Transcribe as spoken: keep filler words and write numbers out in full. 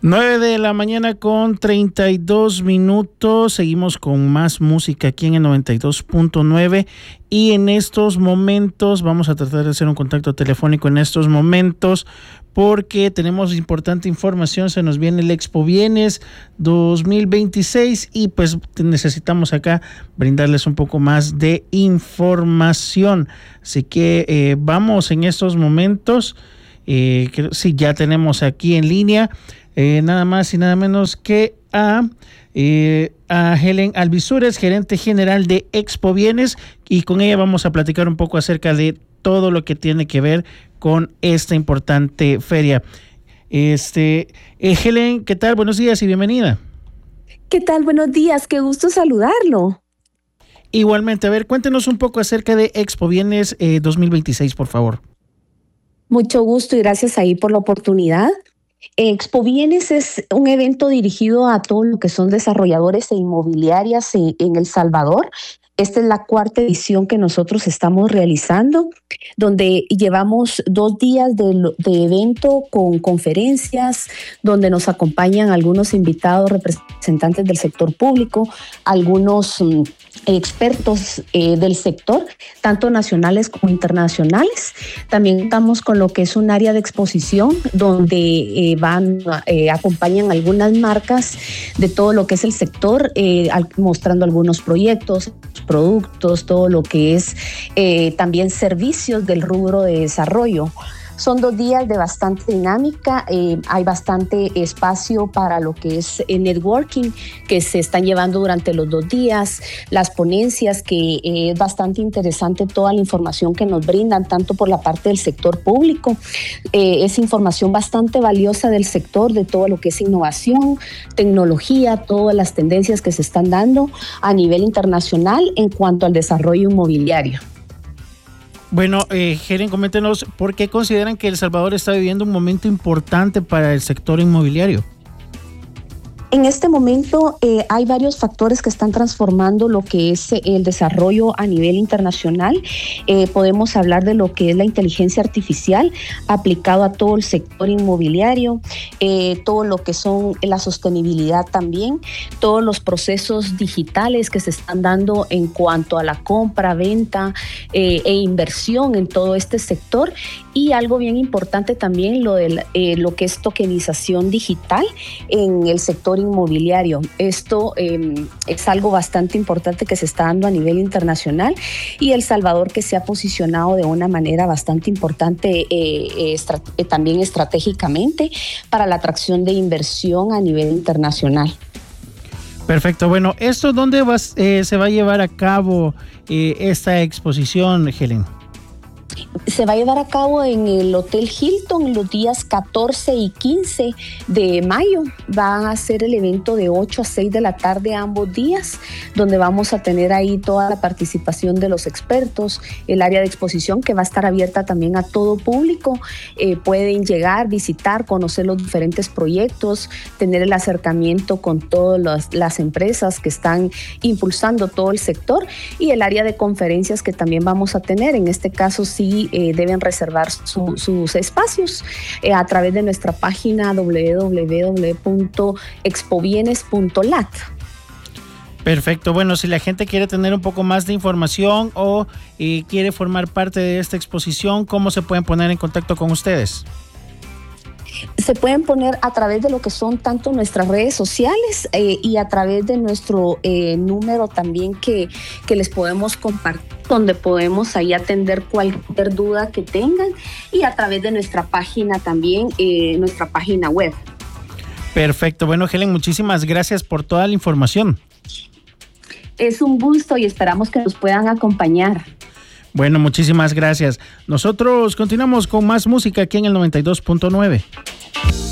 nueve de la mañana con treinta y dos minutos. Seguimos con más música aquí en el noventa y dos punto nueve. Y en estos momentos vamos a tratar de hacer un contacto telefónico en estos momentos porque tenemos importante información. Se nos viene el Expo Bienes dos mil veintiséis y pues necesitamos acá brindarles un poco más de información. Así que eh, vamos en estos momentos. Eh, que, sí, ya tenemos aquí en línea eh, nada más y nada menos que a, eh, a Helen Alvisures, gerente general de Expo Bienes, y con ella vamos a platicar un poco acerca de todo lo que tiene que ver con esta importante feria. Este, eh, Helen, ¿qué tal? Buenos días y bienvenida. ¿Qué tal? Buenos días, qué gusto saludarlo. Igualmente, a ver, cuéntenos un poco acerca de Expo Bienes eh, dos mil veintiséis, por favor. Mucho gusto y gracias ahí por la oportunidad. Expo Bienes es un evento dirigido a todo lo que son desarrolladores e inmobiliarias en, en El Salvador. Esta es la cuarta edición que nosotros estamos realizando, donde llevamos dos días de, de evento con conferencias, donde nos acompañan algunos invitados representantes del sector público, algunos um, expertos eh, del sector, tanto nacionales como internacionales. También estamos con lo que es un área de exposición, donde eh, van, eh, acompañan algunas marcas de todo lo que es el sector, eh, al, mostrando algunos proyectos, productos, todo lo que es eh, también servicios del rubro de desarrollo. Son dos días de bastante dinámica, eh, hay bastante espacio para lo que es el networking que se están llevando durante los dos días, las ponencias que eh, es bastante interesante toda la información que nos brindan, tanto por la parte del sector público, eh, es información bastante valiosa del sector, de todo lo que es innovación, tecnología, todas las tendencias que se están dando a nivel internacional en cuanto al desarrollo inmobiliario. Bueno, eh, Helen, coméntenos, ¿por qué consideran que El Salvador está viviendo un momento importante para el sector inmobiliario? En este momento eh, hay varios factores que están transformando lo que es el desarrollo a nivel internacional. Eh, podemos hablar de lo que es la inteligencia artificial aplicado a todo el sector inmobiliario, eh, todo lo que son la sostenibilidad también, todos los procesos digitales que se están dando en cuanto a la compra, venta eh, e inversión en todo este sector. Y algo bien importante también, lo, de, eh, lo que es tokenización digital en el sector inmobiliario. Esto eh, es algo bastante importante que se está dando a nivel internacional y El Salvador que se ha posicionado de una manera bastante importante eh, estra- eh, también estratégicamente para la atracción de inversión a nivel internacional. Perfecto. Bueno, ¿esto dónde va, eh, se va a llevar a cabo eh, esta exposición, Helen? Se va a llevar a cabo en el Hotel Hilton los días catorce y quince de mayo. Va a ser el evento de ocho a seis de la tarde ambos días, donde vamos a tener ahí toda la participación de los expertos, el área de exposición que va a estar abierta también a todo público. Eh, pueden llegar, visitar, conocer los diferentes proyectos, tener el acercamiento con todas las, las empresas que están impulsando todo el sector y el área de conferencias que también vamos a tener. En este caso sí eh, deben reservar su, sus espacios eh, a través de nuestra página doble u doble u doble u punto expobienes punto lat. Perfecto. Bueno, si la gente quiere tener un poco más de información o eh, quiere formar parte de esta exposición, ¿cómo se pueden poner en contacto con ustedes? Se pueden poner a través de lo que son tanto nuestras redes sociales eh, y a través de nuestro eh, número también que, que les podemos compartir, donde podemos ahí atender cualquier duda que tengan, y a través de nuestra página también, eh, nuestra página web. Perfecto. Bueno, Helen, muchísimas gracias por toda la información. Es un gusto y esperamos que nos puedan acompañar. Bueno, muchísimas gracias. Nosotros continuamos con más música aquí en el noventa y dos punto nueve.